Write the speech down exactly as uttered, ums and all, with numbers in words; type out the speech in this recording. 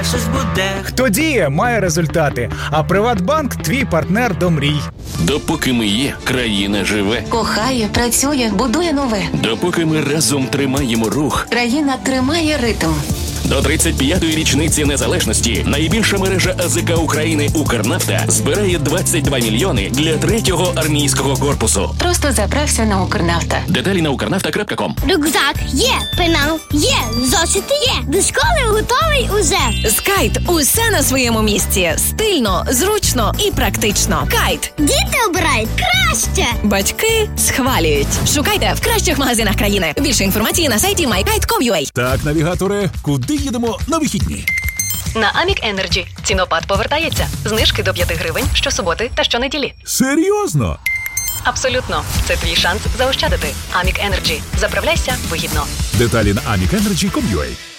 легше ж буде. Хто діє, має результати. А Приватбанк – твій партнер до мрій. Допоки ми є, країна живе. Кохає, працює, будує нове. Допоки ми разом тримаємо рух. Країна тримає ритм. До тридцять п'ятої річниці незалежності найбільша мережа АЗК України «Укрнафта» збирає двадцять два мільйони для третього армійського корпусу. Просто заправся на Укрнафта. Деталі на укрнафта крапка ком. Рюкзак є, пенал є, зошити є. До школи готовий уже. З Кайт усе на своєму місці. Стильно, зручно і практично. Кайт. Діти обирають краще. Батьки схвалюють. Шукайте в кращих магазинах країни. Більше інформації на сайті май кайт крапка ком крапка ю а. Так, навігаторе, куди їдемо на вихідні? На Амік Енерджі. Цінопад повертається. Знижки до п'яти гривень щосуботи та щонеділі. Серйозно? Абсолютно. Це твій шанс заощадити. Амік Енерджі. Заправляйся вигідно. Деталі на амік енерджі крапка ком крапка ю а.